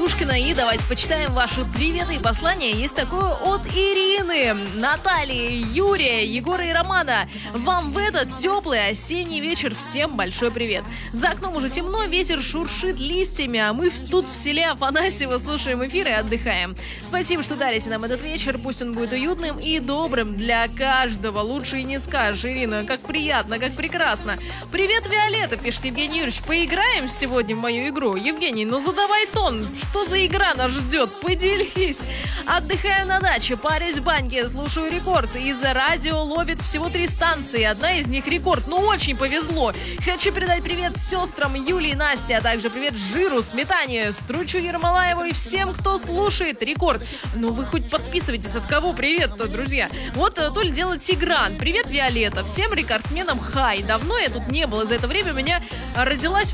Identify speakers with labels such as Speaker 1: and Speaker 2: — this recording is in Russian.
Speaker 1: Птушкина. И давайте почитаем ваши приветы и послания. Есть такое от Ирины, Натальи, Юрия, Егора и Романа. Вам в этот теплый осенний вечер всем большой привет. За окном уже темно, ветер шуршит листьями, а мы тут в селе Афанасьево слушаем эфир и отдыхаем. Спасибо, что дарите нам этот вечер. Пусть он будет уютным и добрым для каждого. Лучше и не скажешь, Ирина. Как приятно, как прекрасно. Привет, Виолетта, пишет Евгений Юрьевич. Поиграем сегодня в мою игру? Евгений, ну задавай тон. Что за игра нас ждет? Поделись. Отдыхаю на даче, парюсь в баньке, слушаю Рекорд. Из-за радио ловит всего 3 станции. Одна из них Рекорд. Ну, очень повезло. Хочу передать привет сестрам Юлии и Насте, а также привет Жиру, Сметане, Стручу Ермолаеву и всем, кто слушает Рекорд. Ну, вы хоть подписывайтесь, от кого привет-то, друзья. Вот то ли дело Тигран. Привет, Виолетта. Всем рекордсменам хай. Давно я тут не была. За это время у меня родилась